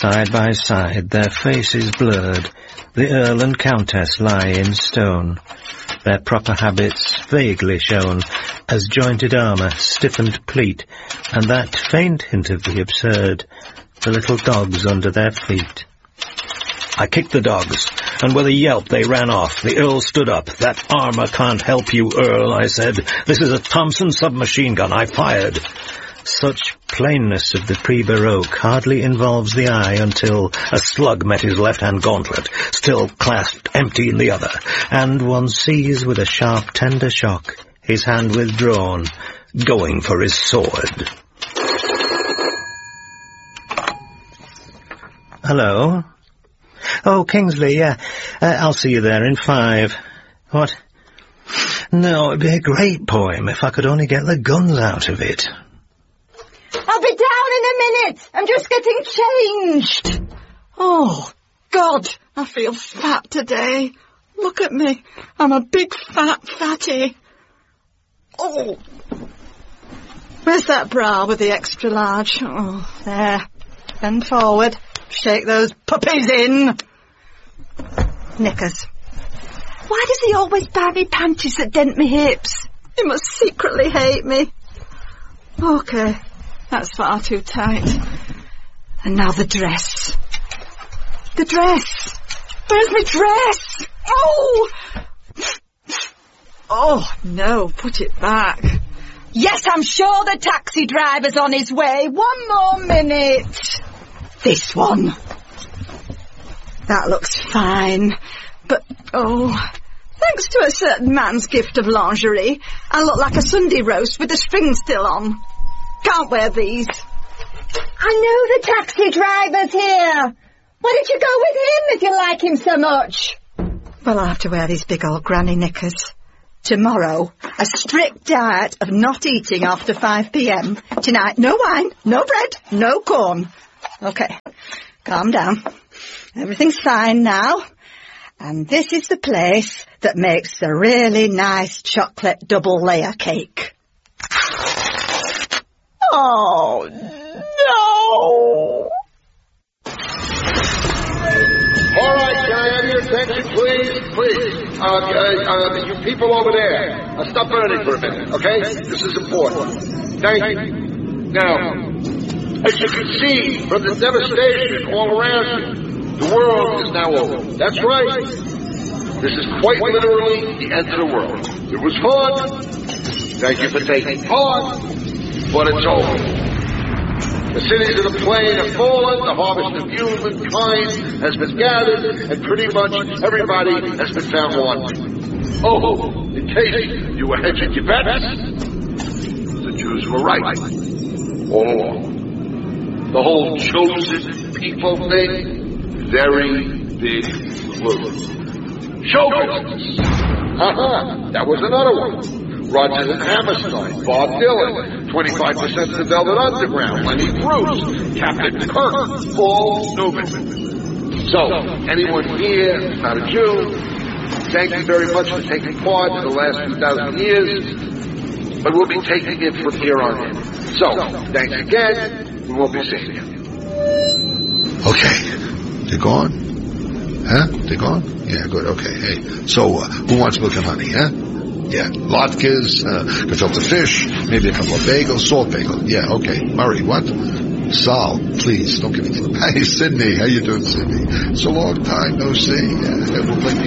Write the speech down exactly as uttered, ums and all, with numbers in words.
Side by side, their faces blurred, the Earl and Countess lie in stone, their proper habits vaguely shown, as jointed armour, stiffened pleat, and that faint hint of the absurd, the little dogs under their feet. I kicked the dogs, and with a yelp they ran off. The Earl stood up. "That armour can't help you, Earl," I said. "This is a Thompson submachine gun. I fired." Such plainness of the pre-Baroque hardly involves the eye until a slug met his left-hand gauntlet, still clasped empty in the other, and one sees with a sharp, tender shock his hand withdrawn, going for his sword. Hello? Oh, Kingsley, yeah. Uh, I'll see you there in five. What? No, it'd be a great poem if I could only get the guns out of it. I'll be down in a minute. I'm just getting changed. Oh, God, I feel fat today. Look at me. I'm a big fat fatty. Oh. Where's that bra with the extra large? Oh, there. Bend forward. Shake those puppies in. Knickers. Why does he always buy me panties that dent me hips? He must secretly hate me. Okay, that's far too tight. And now the dress. The dress. Where's my dress? Oh! Oh, no, put it back. Yes, I'm sure the taxi driver's on his way. One more minute. This one. That looks fine. But, oh, thanks to a certain man's gift of lingerie, I look like a Sunday roast with the string still on. Can't wear these. I know the taxi driver's here. Why don't you go with him if you like him so much? Well, I'll have to wear these big old granny knickers. Tomorrow, a strict diet of not eating after five p.m. Tonight, no wine, no bread, no corn. Okay, calm down. Everything's fine now. And this is the place that makes the really nice chocolate double layer cake. Oh, no! All right, can I have your attention, please? Please. Uh, uh, uh, you people over there, uh, stop burning for a minute, okay? This is important. Thank you. Now, as you can see from the devastation all around you, the world is now over. That's right. This is quite literally the end of the world. It was fun. Thank you for taking part, but it's over. The cities of the plain have fallen, the harvest of humankind has been gathered, and pretty much everybody has been found wanting. Oh, in case you were hedging your bets, the Jews were right all along. The whole chosen people thing, very big clue. Show business. Haha, that was another one. Rodgers and Hammerstein, Bob Dylan, twenty-five percent of the Velvet Underground, Lenny Bruce, Captain Kirk, Paul Newman. So, anyone here who's not a Jew, thank you very much for taking part in the last two thousand years, but we'll be taking it from here on in. So, thanks again, we won't be seeing you. Okay, they're gone? Huh? They're gone? Yeah, good, okay, hey. So, uh, who wants milk and honey, huh? Yeah, latkes, uh, gefilte fish, maybe a couple of bagels, salt bagel. Yeah, okay. Murray, what? Sal, please, don't give me... Hey, Sydney, how you doing, Sydney? It's a long time no see. Yeah, we'll play